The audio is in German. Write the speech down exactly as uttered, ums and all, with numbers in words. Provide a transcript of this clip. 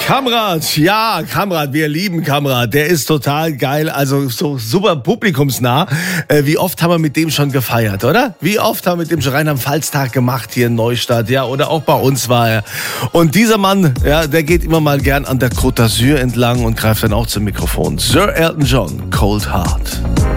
Kamrat, ja, Kamrat, wir lieben Kamrat, der ist total geil, also so super publikumsnah. Äh, wie oft haben wir mit dem schon gefeiert, oder? Wie oft haben wir mit dem schon Rheinland-Pfalz-Tag gemacht hier in Neustadt, ja, oder auch bei uns war er. Und dieser Mann, ja, der geht immer mal gern an der Côte d'Azur entlang und greift dann auch zum Mikrofon. Sir Elton John, Cold Heart.